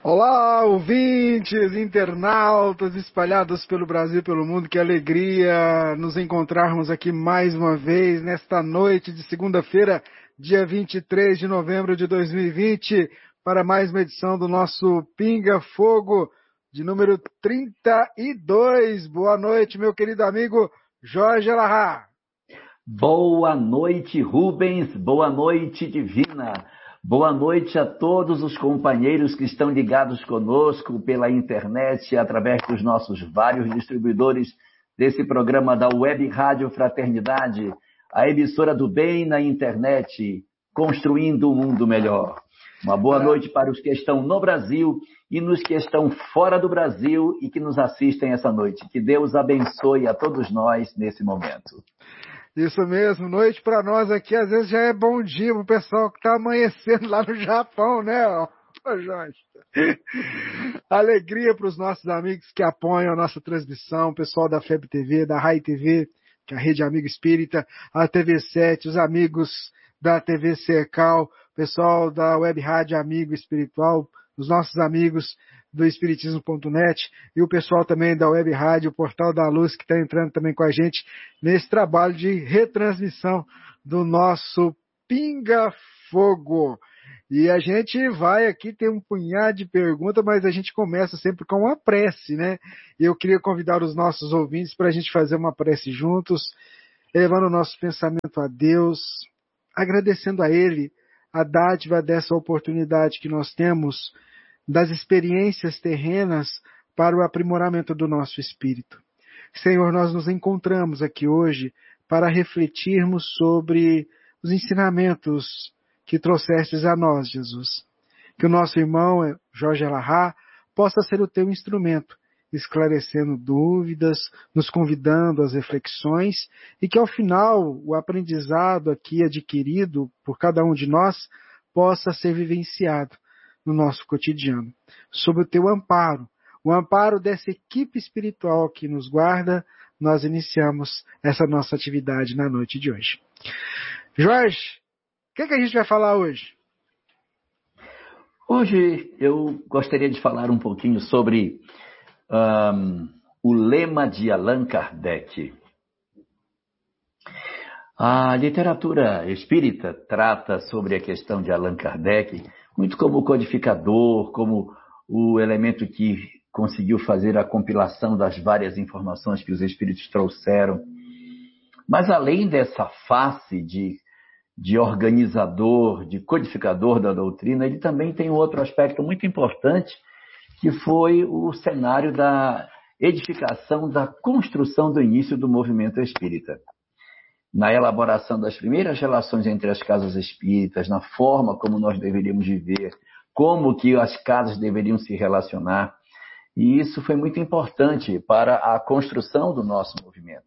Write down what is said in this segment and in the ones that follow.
Olá, ouvintes, internautas espalhados pelo Brasil e pelo mundo, que alegria nos encontrarmos aqui mais uma vez nesta noite de segunda-feira, dia 23 de novembro de 2020, para mais uma edição do nosso Pinga Fogo de número 32. Boa noite, meu querido amigo Jorge Elahá. Boa noite, Rubens. Boa noite, Divina. Boa noite a todos os companheiros que estão ligados conosco pela internet, através dos nossos vários distribuidores desse programa da Web Rádio Fraternidade, a emissora do bem na internet, construindo um mundo melhor. Uma boa noite para os que estão no Brasil e nos que estão fora do Brasil e que nos assistem essa noite. Que Deus abençoe a todos nós nesse momento. Isso mesmo, noite para nós aqui, às vezes já é bom dia pro pessoal que tá amanhecendo lá no Japão, né, Jorge? Alegria para os nossos amigos que apoiam a nossa transmissão, o pessoal da FEB TV, da RAI TV, que é a Rede Amigo Espírita, a TV7, os amigos da TV Cercal, pessoal da Web Rádio Amigo Espiritual, os nossos amigos do Espiritismo.net e o pessoal também da Web Rádio, o Portal da Luz, que está entrando também com a gente nesse trabalho de retransmissão do nosso Pinga Fogo. E a gente vai aqui, tem um punhado de perguntas, mas a gente começa sempre com uma prece, né? E eu queria convidar os nossos ouvintes para a gente fazer uma prece juntos, elevando o nosso pensamento a Deus, agradecendo a Ele a dádiva dessa oportunidade que nós temos das experiências terrenas para o aprimoramento do nosso espírito. Senhor, nós nos encontramos aqui hoje para refletirmos sobre os ensinamentos que trouxestes a nós, Jesus. Que o nosso irmão Jorge Elahá possa ser o teu instrumento, esclarecendo dúvidas, nos convidando às reflexões, e que ao final o aprendizado aqui adquirido por cada um de nós possa ser vivenciado no nosso cotidiano, sob o teu amparo, o amparo dessa equipe espiritual que nos guarda. Nós iniciamos essa nossa atividade na noite de hoje. Jorge, o que a gente vai falar hoje? Hoje eu gostaria de falar um pouquinho sobre o lema de Allan Kardec. A literatura espírita trata sobre a questão de Allan Kardec muito como codificador, como o elemento que conseguiu fazer a compilação das várias informações que os espíritos trouxeram. Mas além dessa face de organizador, de codificador da doutrina, ele também tem um outro aspecto muito importante, que foi o cenário da edificação, da construção do início do movimento espírita. Na elaboração das primeiras relações entre as casas espíritas, na forma como nós deveríamos viver, como que as casas deveriam se relacionar. E isso foi muito importante para a construção do nosso movimento.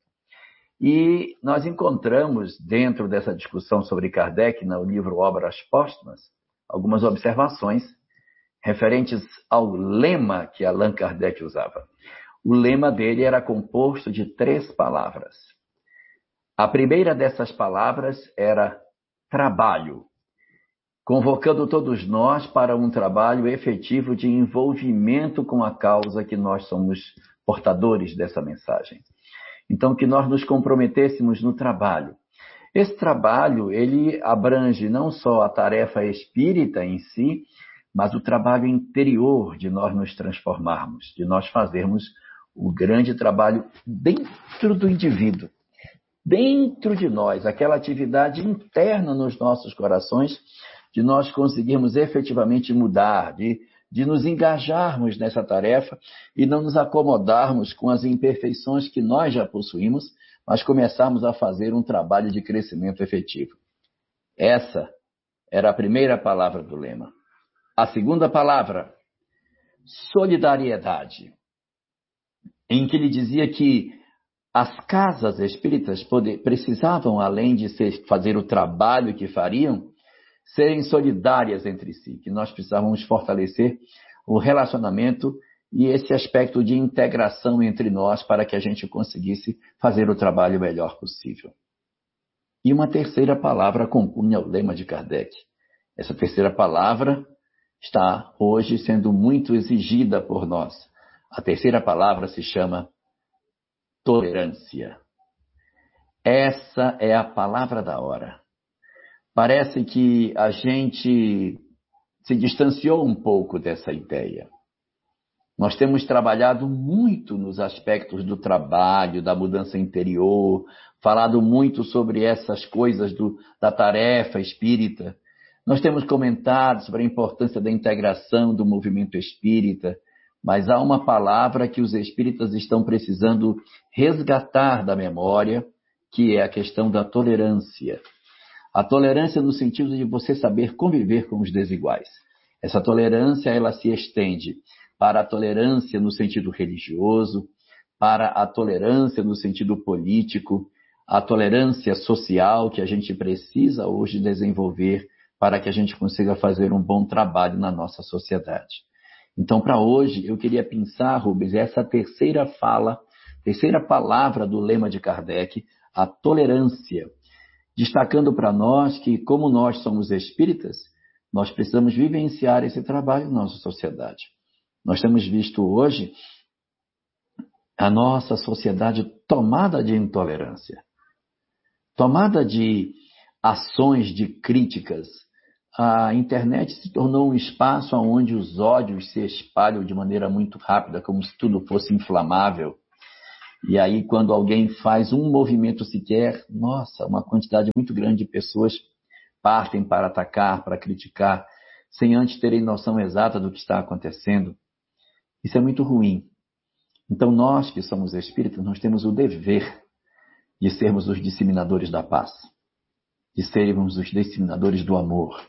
E nós encontramos, dentro dessa discussão sobre Kardec, no livro Obras Póstumas, algumas observações referentes ao lema que Allan Kardec usava. O lema dele era composto de 3 palavras. A primeira dessas palavras era trabalho, convocando todos nós para um trabalho efetivo de envolvimento com a causa que nós somos portadores dessa mensagem. Então, que nós nos comprometêssemos no trabalho. Esse trabalho, ele abrange não só a tarefa espírita em si, mas o trabalho interior de nós nos transformarmos, de nós fazermos o grande trabalho dentro do indivíduo. Dentro de nós, aquela atividade interna nos nossos corações, de nós conseguirmos efetivamente mudar, de nos engajarmos nessa tarefa e não nos acomodarmos com as imperfeições que nós já possuímos, mas começarmos a fazer um trabalho de crescimento efetivo. Essa era a primeira palavra do lema. A segunda palavra, solidariedade, em que ele dizia que as casas espíritas precisavam, além de fazer o trabalho que fariam, serem solidárias entre si, que nós precisávamos fortalecer o relacionamento e esse aspecto de integração entre nós para que a gente conseguisse fazer o trabalho melhor possível. E uma terceira palavra compunha o lema de Kardec. Essa terceira palavra está hoje sendo muito exigida por nós. A terceira palavra se chama tolerância. Essa é a palavra da hora. Parece que a gente se distanciou um pouco dessa ideia. Nós temos trabalhado muito nos aspectos do trabalho, da mudança interior, falado muito sobre essas coisas da tarefa espírita. Nós temos comentado sobre a importância da integração do movimento espírita, mas há uma palavra que os espíritas estão precisando resgatar da memória, que é a questão da tolerância. A tolerância no sentido de você saber conviver com os desiguais. Essa tolerância, ela se estende para a tolerância no sentido religioso, para a tolerância no sentido político, a tolerância social que a gente precisa hoje desenvolver para que a gente consiga fazer um bom trabalho na nossa sociedade. Então, para hoje, eu queria pensar, Rubens, essa terceira palavra do lema de Kardec, a tolerância, destacando para nós que, como nós somos espíritas, nós precisamos vivenciar esse trabalho na nossa sociedade. Nós temos visto hoje a nossa sociedade tomada de intolerância, tomada de ações, de críticas. A internet se tornou um espaço onde os ódios se espalham de maneira muito rápida, como se tudo fosse inflamável. E aí, quando alguém faz um movimento sequer, nossa, uma quantidade muito grande de pessoas partem para atacar, para criticar, sem antes terem noção exata do que está acontecendo. Isso é muito ruim. Então, nós que somos espíritas, nós temos o dever de sermos os disseminadores da paz, de sermos os disseminadores do amor.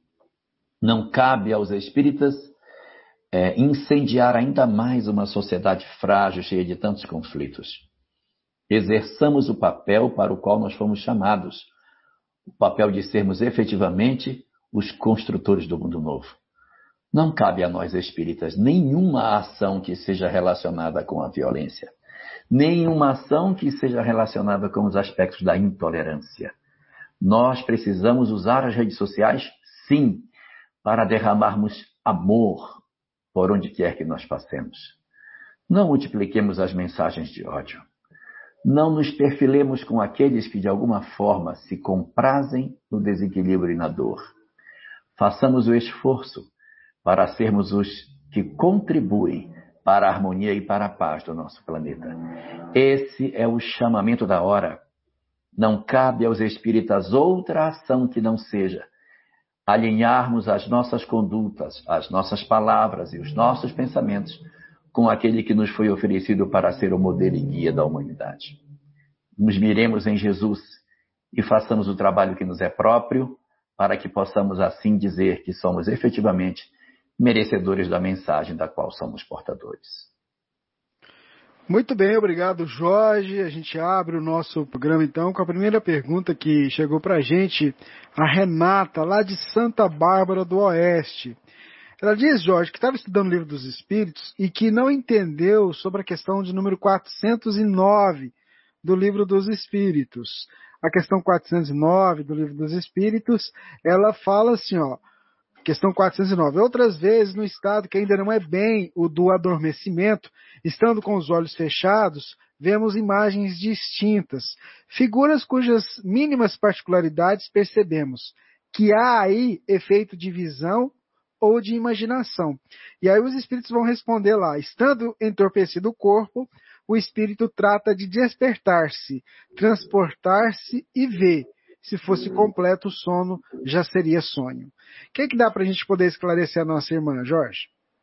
Não cabe aos espíritas incendiar ainda mais uma sociedade frágil, cheia de tantos conflitos. Exerçamos o papel para o qual nós fomos chamados, o papel de sermos efetivamente os construtores do mundo novo. Não cabe a nós espíritas nenhuma ação que seja relacionada com a violência, nenhuma ação que seja relacionada com os aspectos da intolerância. Nós precisamos usar as redes sociais, sim, para derramarmos amor por onde quer que nós passemos. Não multipliquemos as mensagens de ódio. Não nos perfilemos com aqueles que de alguma forma se comprazem no desequilíbrio e na dor. Façamos o esforço para sermos os que contribuem para a harmonia e para a paz do nosso planeta. Esse é o chamamento da hora. Não cabe aos espíritas outra ação que não seja alinharmos as nossas condutas, as nossas palavras e os nossos pensamentos com aquele que nos foi oferecido para ser o modelo e guia da humanidade. Nos miremos em Jesus e façamos o trabalho que nos é próprio, para que possamos assim dizer que somos efetivamente merecedores da mensagem da qual somos portadores. Muito bem, obrigado, Jorge. A gente abre o nosso programa, então, com a primeira pergunta que chegou para a gente, a Renata, lá de Santa Bárbara do Oeste. Ela diz, Jorge, que estava estudando o Livro dos Espíritos e que não entendeu sobre a questão de número 409 do Livro dos Espíritos. A questão 409 do Livro dos Espíritos, ela fala assim, ó, questão 409. Outras vezes, no estado que ainda não é bem o do adormecimento, estando com os olhos fechados, vemos imagens distintas, figuras cujas mínimas particularidades percebemos, que há aí efeito de visão ou de imaginação. E aí os espíritos vão responder lá, estando entorpecido o corpo, o espírito trata de despertar-se, transportar-se e ver. Se fosse completo o sono, já seria sonho. O que dá para a gente poder esclarecer a nossa irmã, Jorge?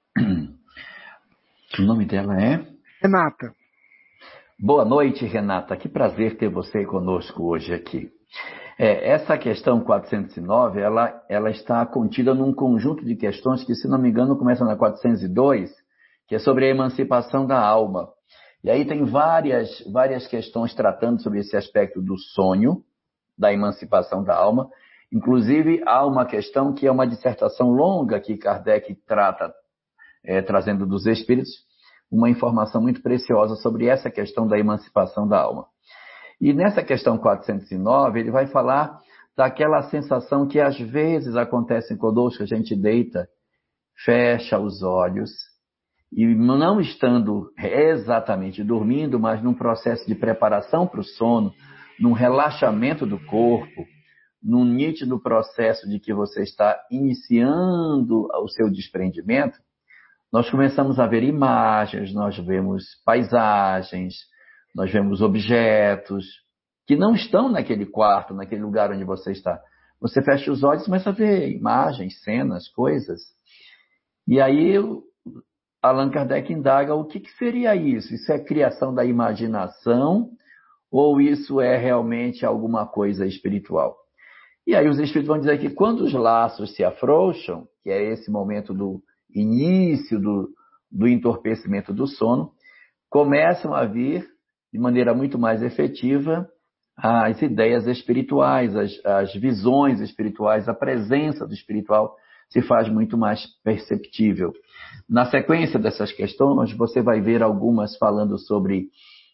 O nome dela é? Renata. Boa noite, Renata. Que prazer ter você conosco hoje aqui. Essa questão 409, ela está contida num conjunto de questões que, se não me engano, começa na 402, que é sobre a emancipação da alma. E aí tem várias questões tratando sobre esse aspecto do sonho, da emancipação da alma. Inclusive, há uma questão que é uma dissertação longa que Kardec trata, trazendo dos espíritos, uma informação muito preciosa sobre essa questão da emancipação da alma. E nessa questão 409, ele vai falar daquela sensação que às vezes acontece conosco, a gente deita fecha os olhos e, não estando exatamente dormindo, mas num processo de preparação para o sono, num relaxamento do corpo, num nítido processo de que você está iniciando o seu desprendimento, nós começamos a ver imagens, nós vemos paisagens, nós vemos objetos que não estão naquele quarto, naquele lugar onde você está. Você fecha os olhos e começa a ver imagens, cenas, coisas. E aí Allan Kardec indaga o que seria isso? Isso é criação da imaginação ou isso é realmente alguma coisa espiritual? E aí os espíritos vão dizer que quando os laços se afrouxam, que é esse momento do início do entorpecimento do sono, começam a vir, de maneira muito mais efetiva, as ideias espirituais, as visões espirituais, a presença do espiritual se faz muito mais perceptível. Na sequência dessas questões, você vai ver algumas falando sobre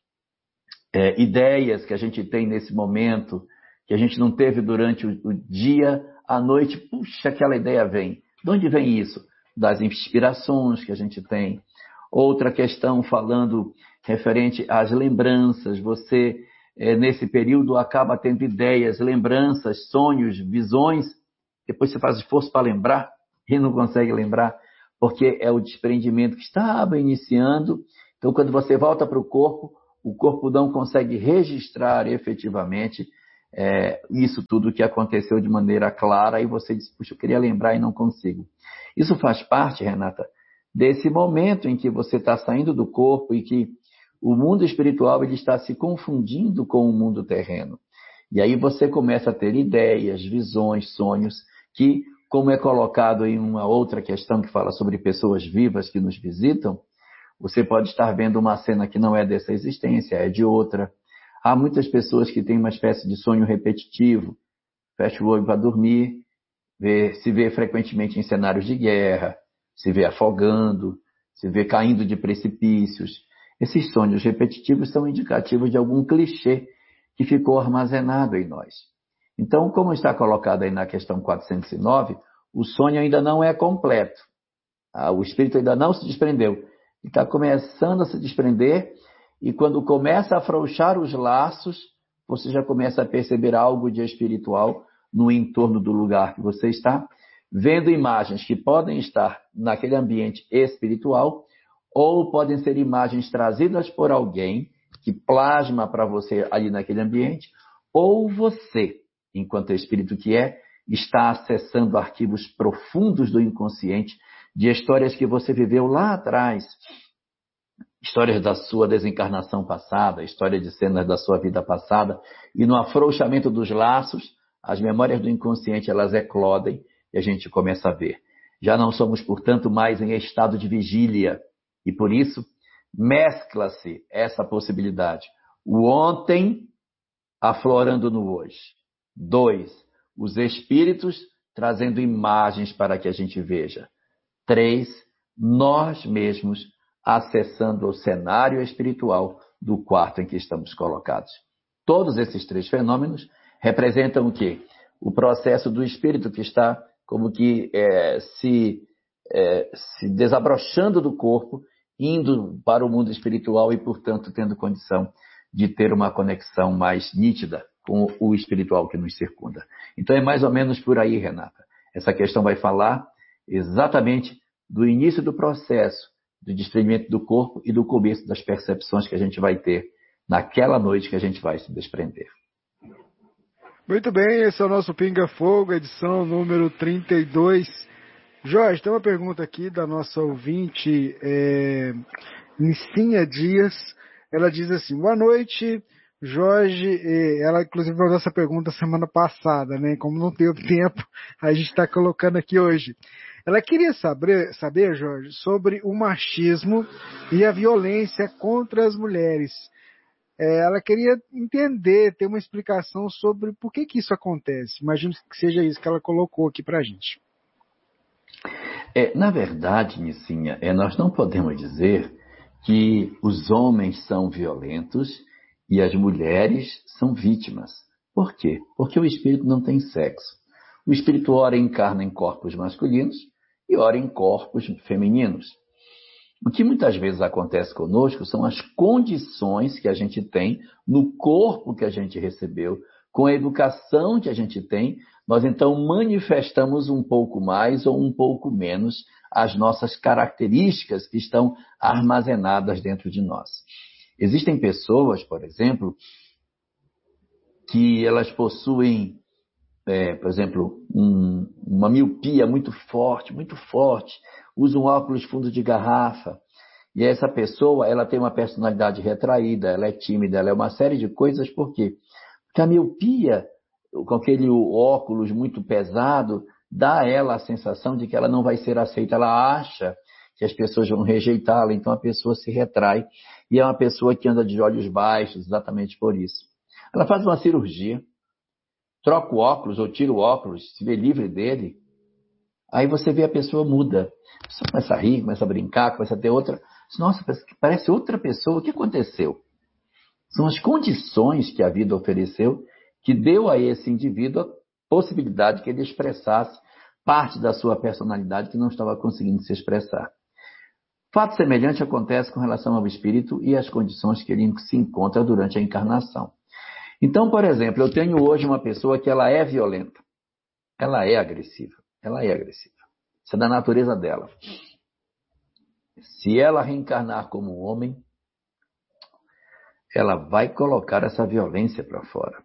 ideias que a gente tem nesse momento, que a gente não teve durante o dia, à noite, puxa, aquela ideia vem. De onde vem isso? Das inspirações que a gente tem. Outra questão falando referente às lembranças. Você, nesse período, acaba tendo ideias, lembranças, sonhos, visões. Depois você faz esforço para lembrar e não consegue lembrar, porque é o desprendimento que estava iniciando. Então, quando você volta para o corpo não consegue registrar efetivamente isso tudo que aconteceu de maneira clara, e você diz, puxa, eu queria lembrar e não consigo. Isso faz parte, Renata, desse momento em que você está saindo do corpo e que o mundo espiritual ele está se confundindo com o mundo terreno. E aí você começa a ter ideias, visões, sonhos, que, como é colocado em uma outra questão que fala sobre pessoas vivas que nos visitam, você pode estar vendo uma cena que não é dessa existência, é de outra. Há muitas pessoas que têm uma espécie de sonho repetitivo, fecha o olho para dormir, se vê frequentemente em cenários de guerra, se vê afogando, se vê caindo de precipícios. Esses sonhos repetitivos são indicativos de algum clichê que ficou armazenado em nós. Então, como está colocado aí na questão 409, o sonho ainda não é completo. O espírito ainda não se desprendeu. Ele está começando a se desprender, e quando começa a afrouxar os laços, você já começa a perceber algo de espiritual no entorno do lugar que você está, vendo imagens que podem estar naquele ambiente espiritual, ou podem ser imagens trazidas por alguém que plasma para você ali naquele ambiente, ou você, enquanto espírito que está acessando arquivos profundos do inconsciente, de histórias que você viveu lá atrás, histórias da sua desencarnação passada, histórias de cenas da sua vida passada, e no afrouxamento dos laços, as memórias do inconsciente elas eclodem e a gente começa a ver. Já não somos, portanto, mais em estado de vigília, e por isso mescla-se essa possibilidade. O ontem aflorando no hoje. 2, os espíritos trazendo imagens para que a gente veja. 3, nós mesmos acessando o cenário espiritual do quarto em que estamos colocados. Todos esses 3 fenômenos representam o quê? O processo do espírito que está como que se desabrochando do corpo, indo para o mundo espiritual e, portanto, tendo condição de ter uma conexão mais nítida com o espiritual que nos circunda. Então é mais ou menos por aí, Renata. Essa questão vai falar exatamente do início do processo do desprendimento do corpo e do começo das percepções que a gente vai ter naquela noite que a gente vai se desprender. Muito bem, esse é o nosso Pinga Fogo, edição número 32. Jorge, tem uma pergunta aqui da nossa ouvinte, Nicinha Dias. Ela diz assim, boa noite, Jorge. Ela, inclusive, mandou essa pergunta semana passada, né? Como não teve tempo, a gente está colocando aqui hoje. Ela queria saber, Jorge, sobre o machismo e a violência contra as mulheres. Ela queria entender, ter uma explicação sobre por que isso acontece. Imagino que seja isso que ela colocou aqui para a gente. Na verdade, Nicinha, nós não podemos dizer que os homens são violentos e as mulheres são vítimas. Por quê? Porque o espírito não tem sexo. O espírito ora encarna em corpos masculinos e ora em corpos femininos. O que muitas vezes acontece conosco são as condições que a gente tem no corpo que a gente recebeu, com a educação que a gente tem, nós então manifestamos um pouco mais ou um pouco menos as nossas características que estão armazenadas dentro de nós. Existem pessoas, por exemplo, que elas possuem, por exemplo, uma miopia muito forte, usam óculos fundo de garrafa, e essa pessoa ela tem uma personalidade retraída, ela é tímida, ela é uma série de coisas, por quê? Porque a miopia, com aquele óculos muito pesado, dá a ela a sensação de que ela não vai ser aceita, ela acha que as pessoas vão rejeitá-la, então a pessoa se retrai, e é uma pessoa que anda de olhos baixos, exatamente por isso. Ela faz uma cirurgia, troca o óculos ou tira o óculos, se vê livre dele, aí você vê a pessoa muda. A pessoa começa a rir, começa a brincar, começa a ter outra... Nossa, parece outra pessoa, o que aconteceu? São as condições que a vida ofereceu que deu a esse indivíduo a possibilidade que ele expressasse parte da sua personalidade que não estava conseguindo se expressar. Fato semelhante acontece com relação ao espírito e as condições que ele se encontra durante a encarnação. Então, por exemplo, eu tenho hoje uma pessoa que ela é violenta, ela é agressiva. Isso é da natureza dela. Se ela reencarnar como homem, ela vai colocar essa violência para fora.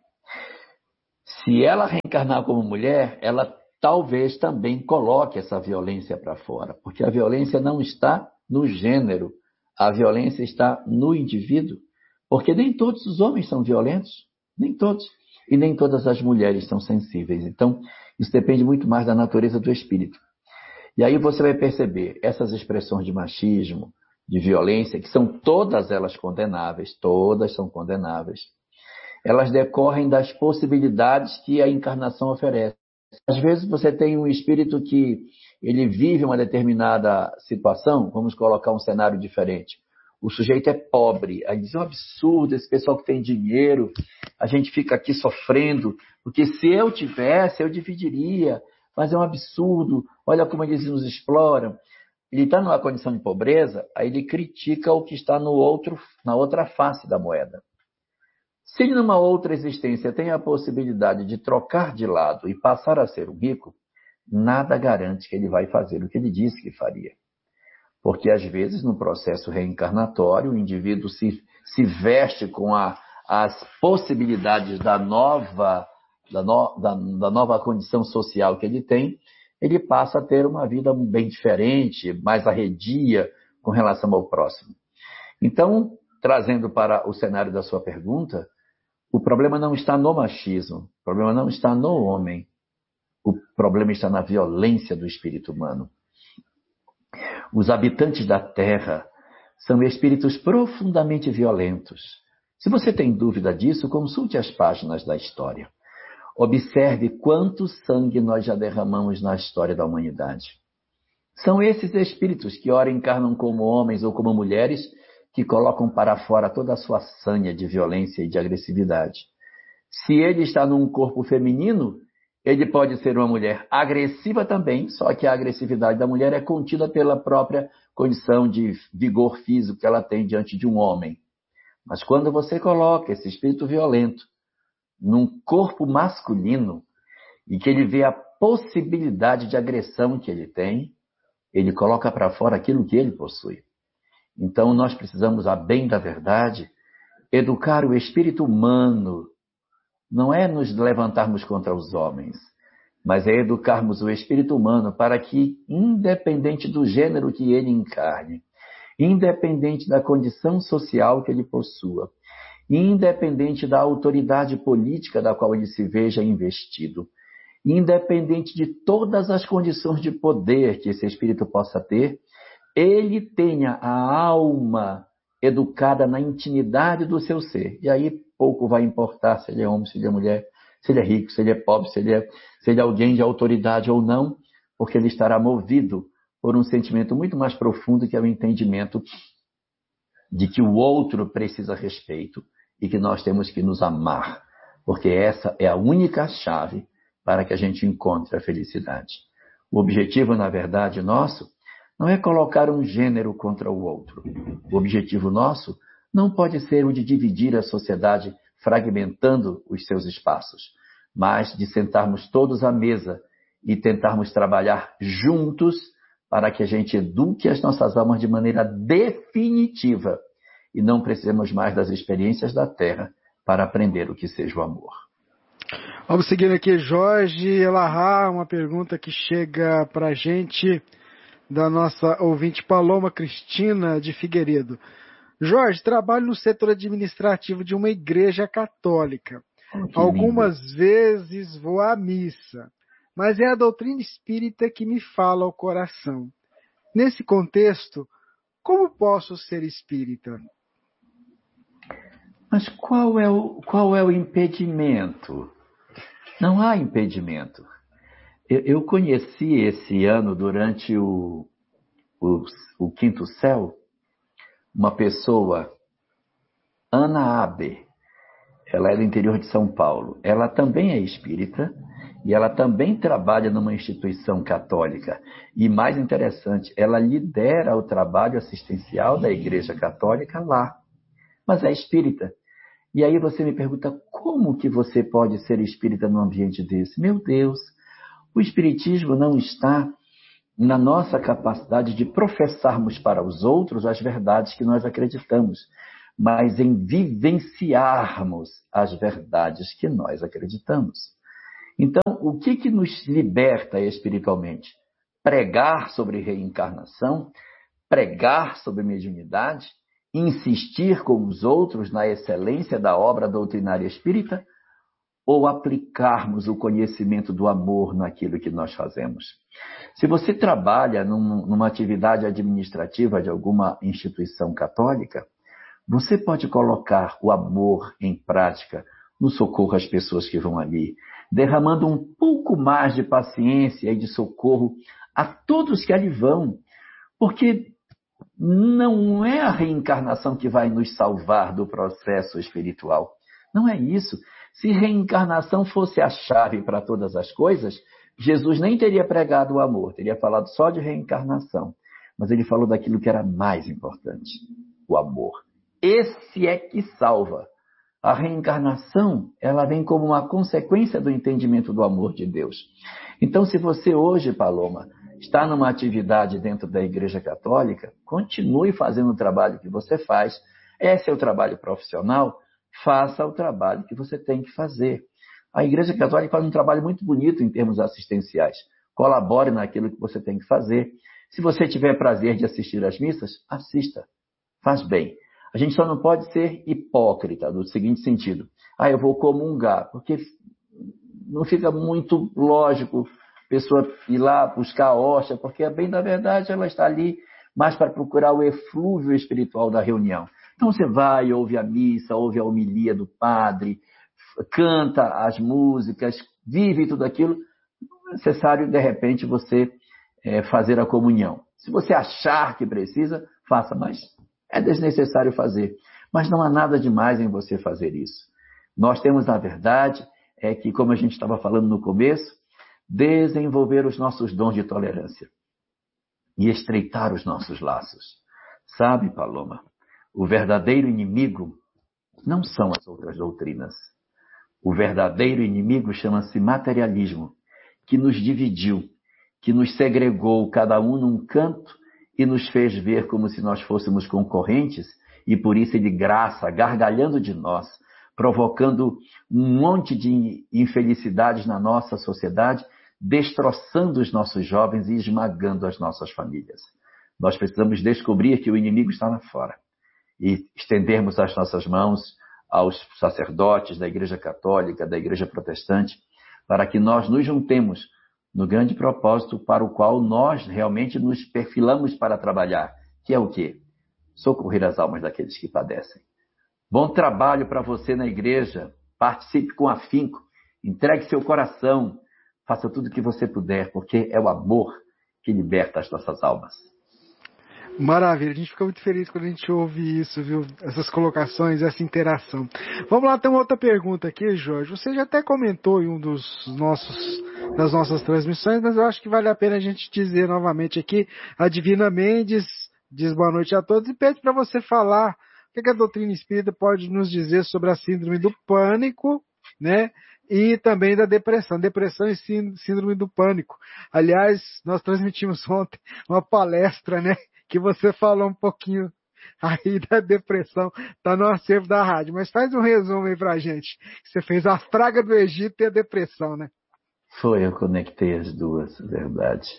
Se ela reencarnar como mulher, ela talvez também coloque essa violência para fora, porque a violência não está no gênero, a violência está no indivíduo, porque nem todos os homens são violentos, nem todos, e nem todas as mulheres são sensíveis. Então, isso depende muito mais da natureza do espírito. E aí você vai perceber essas expressões de machismo, de violência, que são todas elas condenáveis, todas são condenáveis. Elas decorrem das possibilidades que a encarnação oferece. Às vezes você tem um espírito que ele vive uma determinada situação, vamos colocar um cenário diferente. O sujeito é pobre, aí diz, é um absurdo esse pessoal que tem dinheiro, a gente fica aqui sofrendo, porque se eu tivesse, eu dividiria, mas é um absurdo, olha como eles nos exploram. Ele está numa condição de pobreza, aí ele critica o que está na outra face da moeda. Se ele numa outra existência tem a possibilidade de trocar de lado e passar a ser um rico, nada garante que ele vai fazer o que ele disse que faria. Porque às vezes no processo reencarnatório o indivíduo se veste com as possibilidades da nova condição social que ele tem, ele passa a ter uma vida bem diferente, mais arredia com relação ao próximo. Então, trazendo para o cenário da sua pergunta, o problema não está no machismo, o problema não está no homem, o problema está na violência do espírito humano. Os habitantes da Terra são espíritos profundamente violentos. Se você tem dúvida disso, consulte as páginas da história. Observe quanto sangue nós já derramamos na história da humanidade. São esses espíritos que ora encarnam como homens ou como mulheres que colocam para fora toda a sua sanha de violência e de agressividade. Se ele está num corpo feminino, ele pode ser uma mulher agressiva também, só que a agressividade da mulher é contida pela própria condição de vigor físico que ela tem diante de um homem. Mas quando você coloca esse espírito violento num corpo masculino e que ele vê a possibilidade de agressão que ele tem, ele coloca para fora aquilo que ele possui. Então nós precisamos, a bem da verdade, educar o espírito humano. Não é nos levantarmos contra os homens, mas é educarmos o espírito humano para que, independente do gênero que ele encarne, independente da condição social que ele possua, independente da autoridade política da qual ele se veja investido, independente de todas as condições de poder que esse espírito possa ter, ele tenha a alma educada na intimidade do seu ser. E aí pouco vai importar se ele é homem, se ele é mulher, se ele é rico, se ele é pobre, se ele é alguém de autoridade ou não, porque ele estará movido por um sentimento muito mais profundo que é o entendimento de que o outro precisa respeito e que nós temos que nos amar, porque essa é a única chave para que a gente encontre a felicidade. O objetivo, na verdade, nosso não é colocar um gênero contra o outro. O objetivo nosso não pode ser o de dividir a sociedade fragmentando os seus espaços, mas de sentarmos todos à mesa e tentarmos trabalhar juntos para que a gente eduque as nossas almas de maneira definitiva e não precisemos mais das experiências da Terra para aprender o que seja o amor. Vamos seguindo aqui, Jorge Elahá, uma pergunta que chega para a gente da nossa ouvinte Paloma Cristina de Figueiredo. Jorge, trabalho no setor administrativo de uma igreja católica. Algumas vezes vou à missa, mas é a doutrina espírita que me fala ao coração. Nesse contexto, como posso ser espírita? Mas qual é o impedimento? Não há impedimento. Eu conheci esse ano, durante o Quinto Céu, uma pessoa, Ana Abe. Ela é do interior de São Paulo. Ela também é espírita e ela também trabalha numa instituição católica. E mais interessante, ela lidera o trabalho assistencial da Igreja Católica lá. Mas é espírita. E aí você me pergunta, como que você pode ser espírita num ambiente desse? Meu Deus, o espiritismo não está na nossa capacidade de professarmos para os outros as verdades que nós acreditamos, mas em vivenciarmos as verdades que nós acreditamos. Então, o que nos liberta espiritualmente? Pregar sobre reencarnação, pregar sobre mediunidade, insistir com os outros na excelência da obra doutrinária espírita, ou aplicarmos o conhecimento do amor naquilo que nós fazemos? Se você trabalha numa atividade administrativa de alguma instituição católica, você pode colocar o amor em prática no socorro às pessoas que vão ali, derramando um pouco mais de paciência e de socorro a todos que ali vão, porque não é a reencarnação que vai nos salvar do processo espiritual. Não é isso. Se reencarnação fosse a chave para todas as coisas, Jesus nem teria pregado o amor, teria falado só de reencarnação. Mas ele falou daquilo que era mais importante, o amor. Esse é que salva. A reencarnação, ela vem como uma consequência do entendimento do amor de Deus. Então, se você hoje, Paloma, está numa atividade dentro da Igreja Católica, continue fazendo o trabalho que você faz. Esse é o trabalho profissional. Faça o trabalho que você tem que fazer. A Igreja Católica faz um trabalho muito bonito em termos assistenciais. Colabore naquilo que você tem que fazer. Se você tiver prazer de assistir às missas, assista. Faz bem. A gente só não pode ser hipócrita, no seguinte sentido. Eu vou comungar, porque não fica muito lógico a pessoa ir lá buscar a hóstia, porque, bem da verdade, ela está ali mais para procurar o eflúvio espiritual da reunião. Então você vai, ouve a missa, ouve a homilia do padre, canta as músicas, vive tudo aquilo. Não é necessário, de repente, você fazer a comunhão. Se você achar que precisa, faça, mas é desnecessário fazer. Mas não há nada demais em você fazer isso. Nós temos, na verdade, que, como a gente estava falando no começo, desenvolver os nossos dons de tolerância e estreitar os nossos laços. Sabe, Paloma, o verdadeiro inimigo não são as outras doutrinas. O verdadeiro inimigo chama-se materialismo, que nos dividiu, que nos segregou cada um num canto e nos fez ver como se nós fôssemos concorrentes, e por isso ele graça, gargalhando de nós, provocando um monte de infelicidades na nossa sociedade, destroçando os nossos jovens e esmagando as nossas famílias. Nós precisamos descobrir que o inimigo está lá fora e estendermos as nossas mãos aos sacerdotes da Igreja Católica, da Igreja Protestante, para que nós nos juntemos no grande propósito para o qual nós realmente nos perfilamos para trabalhar, que é o quê? Socorrer as almas daqueles que padecem. Bom trabalho para você na igreja, participe com afinco, entregue seu coração, faça tudo o que você puder, porque é o amor que liberta as nossas almas. Maravilha, a gente fica muito feliz quando a gente ouve isso, viu? Essas colocações, essa interação. Vamos lá, tem uma outra pergunta aqui, Jorge. Você já até comentou em das nossas transmissões, mas eu acho que vale a pena a gente dizer novamente aqui. A Divina Mendes diz boa noite a todos e pede para você falar o que a doutrina espírita pode nos dizer sobre a síndrome do pânico, né? E também da depressão e síndrome do pânico. Aliás, nós transmitimos ontem uma palestra, né? Que você falou um pouquinho aí da depressão, tá no acervo da rádio, mas faz um resumo aí pra gente. Você fez a praga do Egito e a depressão, né? Foi, eu conectei as duas, verdade.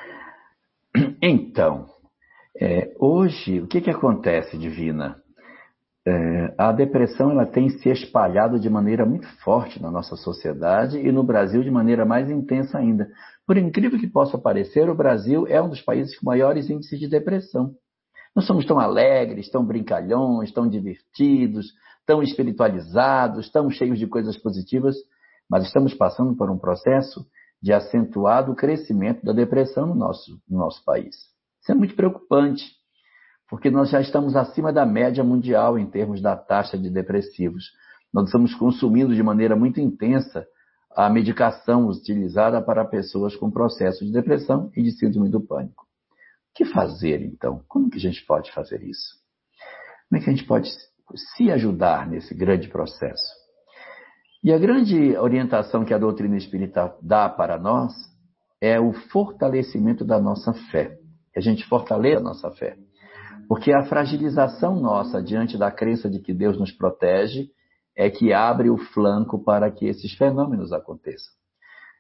Então, hoje, o que acontece, Divina? A depressão ela tem se espalhado de maneira muito forte na nossa sociedade e no Brasil de maneira mais intensa ainda. Por incrível que possa parecer, o Brasil é um dos países com maiores índices de depressão. Não somos tão alegres, tão brincalhões, tão divertidos, tão espiritualizados, tão cheios de coisas positivas, mas estamos passando por um processo de acentuado crescimento da depressão no nosso país. Isso é muito preocupante, porque nós já estamos acima da média mundial em termos da taxa de depressivos. Nós estamos consumindo de maneira muito intensa a medicação utilizada para pessoas com processo de depressão e de síndrome do pânico. O que fazer, então? Como que a gente pode fazer isso? Como é que a gente pode se ajudar nesse grande processo? E a grande orientação que a doutrina espírita dá para nós é o fortalecimento da nossa fé. Que a gente fortaleça a nossa fé. Porque a fragilização nossa diante da crença de que Deus nos protege é que abre o flanco para que esses fenômenos aconteçam.